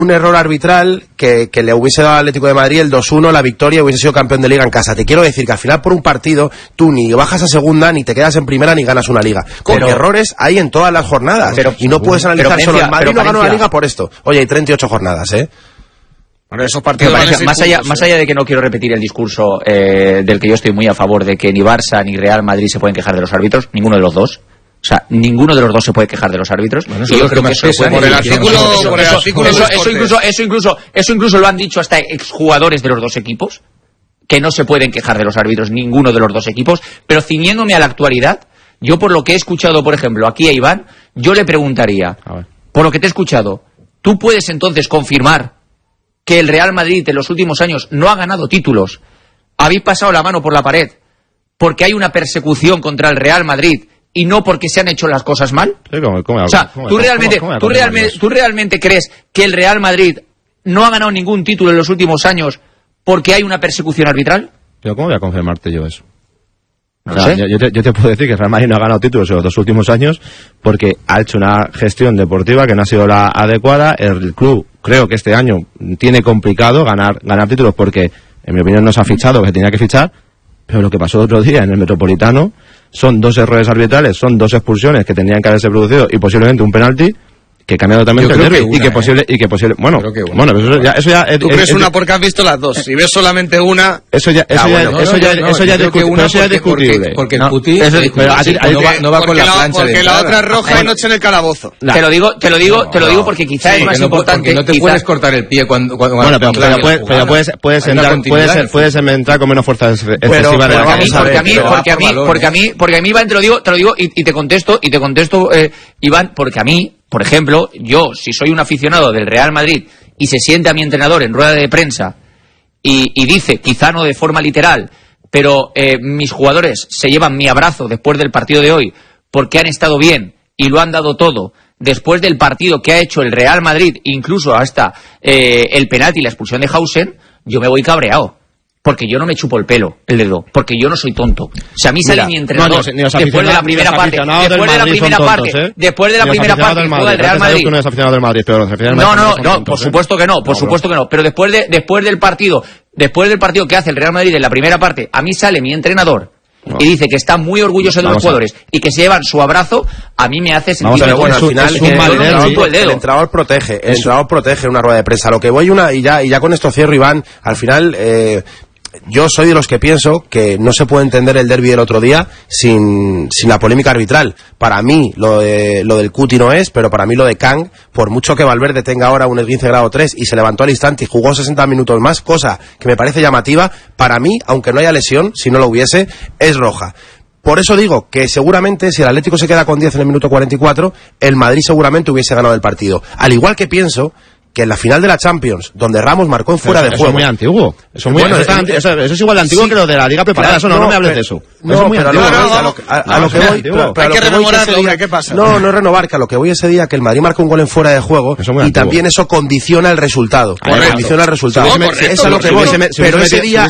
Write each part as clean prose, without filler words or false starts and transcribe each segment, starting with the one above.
un error arbitral que le hubiese dado al Atlético de Madrid el 2-1, la victoria, hubiese sido campeón de Liga en casa. Te quiero decir que al final por un partido tú ni bajas a segunda, ni te quedas en primera, ni ganas una Liga. Con errores hay en todas las jornadas. Y no puedes analizar solo el Madrid no ganó la Liga por esto. Oye, hay 38 jornadas, Bueno, esos partidos más allá de que no quiero repetir el discurso del que yo estoy muy a favor, de que ni Barça ni Real Madrid se pueden quejar de los árbitros, ninguno de los dos. O sea, ninguno de los dos se puede quejar de los árbitros. Bueno, y yo creo que eso incluso lo han dicho hasta exjugadores de los dos equipos, que no se pueden quejar de los árbitros, ninguno de los dos equipos. Pero ciñéndome a la actualidad, yo por lo que he escuchado, por ejemplo, aquí a Iván, yo le preguntaría, por lo que te he escuchado, ¿tú puedes entonces confirmar que el Real Madrid en los últimos años no ha ganado títulos? ¿Habéis pasado la mano por la pared porque hay una persecución contra el Real Madrid y no porque se han hecho las cosas mal? O sea, ¿tú realmente crees que el Real Madrid no ha ganado ningún título en los últimos años porque hay una persecución arbitral? Pero ¿cómo voy a confirmarte yo eso? No sé. Yo te puedo decir que el Real Madrid no ha ganado títulos en los 2 últimos años porque ha hecho una gestión deportiva que no ha sido la adecuada. El club, creo que este año tiene complicado ganar títulos porque, en mi opinión, no se ha fichado lo que tenía que fichar. Pero lo que pasó el otro día en el Metropolitano son 2 errores arbitrales, son 2 expulsiones que tendrían que haberse producido y posiblemente un penalti que cambia totalmente el derbi y que posible bueno, eso ya tú crees una porque has visto las dos. Si ves solamente una, eso ya es discutible. Porque el Puti no va con la plancha, porque la otra es roja y noche en el calabozo. Te lo digo porque quizá es más importante. No te puedes cortar el pie cuando bueno, pero puedes entrar con menos fuerza excesiva de la porque a mí Iván, te lo digo y te contesto Iván, porque a mí, por ejemplo, yo, si soy un aficionado del Real Madrid y se siente a mi entrenador en rueda de prensa y dice, quizá no de forma literal, pero mis jugadores se llevan mi abrazo después del partido de hoy porque han estado bien y lo han dado todo, después del partido que ha hecho el Real Madrid, incluso hasta el penalti y la expulsión de Hausen, yo me voy cabreado. Porque yo no me chupo el dedo, porque yo no soy tonto. O sea, a mí sale mi entrenador después de la primera parte, después de la primera parte que juega el Real Madrid. No, por supuesto que no, pero después del partido que hace el Real Madrid en la primera parte, a mí sale mi entrenador y dice que está muy orgulloso de los jugadores y que se llevan su abrazo, a mí me hace sentir bueno, al final el entrenador protege una rueda de prensa. Lo que voy y ya con esto cierro, Iván, al final yo soy de los que pienso que no se puede entender el derbi del otro día sin la polémica arbitral. Para mí lo del Cuti no es, pero para mí lo de Kang, por mucho que Valverde tenga ahora un esguince grado 3 y se levantó al instante y jugó 60 minutos más, cosa que me parece llamativa, para mí, aunque no haya lesión, si no lo hubiese, es roja. Por eso digo que seguramente si el Atlético se queda con 10 en el minuto 44, el Madrid seguramente hubiese ganado el partido. Al igual que pienso que en la final de la Champions, donde Ramos marcó en fuera de juego. Eso es muy antiguo. Eso es igual de antiguo que lo de la Liga preparada. Claro, no me hables de eso. No, pero a lo que voy. Hay que rememorarlo, ¿qué pasa? No renovar, que a lo que voy ese día, que el Madrid marca un gol en fuera de juego y también eso condiciona el resultado. Condiciona el resultado. Es a lo que voy. Pero ese día,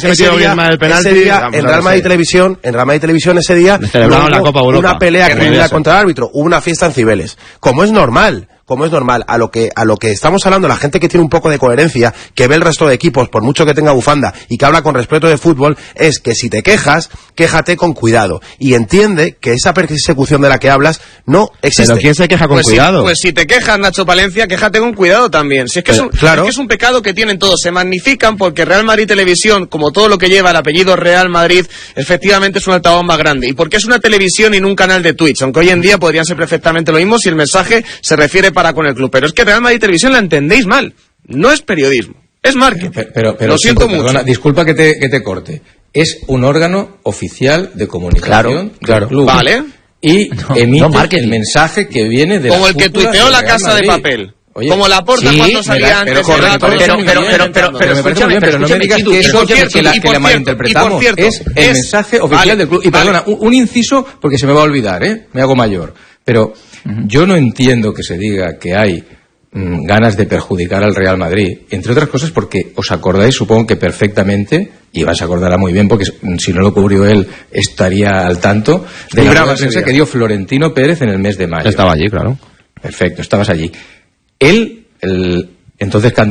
en Real Madrid Televisión, ese día, una pelea criminal contra el árbitro, hubo una fiesta en Cibeles. Como es normal, a lo que estamos hablando, la gente que tiene un poco de coherencia, que ve el resto de equipos, por mucho que tenga bufanda, y que habla con respeto de fútbol, es que si te quejas, quéjate con cuidado. Y entiende que esa persecución de la que hablas no existe. ¿Pero quién se queja con cuidado? Pues si te quejas, Nacho Palencia, quéjate con cuidado también. Si es que, es un pecado que tienen todos. Se magnifican porque Real Madrid Televisión, como todo lo que lleva el apellido Real Madrid, efectivamente es un altavoz más grande. Y porque es una televisión y no un canal de Twitch, aunque hoy en día podrían ser perfectamente lo mismo si el mensaje se refiere para con el club. Pero es que Real Madrid Televisión la entendéis mal. No es periodismo, es marketing. Pero lo siento mucho. Perdona, disculpa que te corte. Es un órgano oficial de comunicación del club. Vale. Y emite el mensaje que viene de como el que tuiteó la Casa de Papel. Oye, como la Porta cuando salía antes. Pero escúchame, no me digas que eso que la malinterpretamos. Es el mensaje oficial del club. Y perdona, un inciso, porque se me va a olvidar, me hago mayor. Pero yo no entiendo que se diga que hay ganas de perjudicar al Real Madrid, entre otras cosas porque os acordáis, supongo que perfectamente, y Iván se acordará muy bien porque si no lo cubrió él estaría al tanto, de la rueda de prensa que dio Florentino Pérez en el mes de mayo. Estaba allí, claro. Perfecto, estabas allí. Él entonces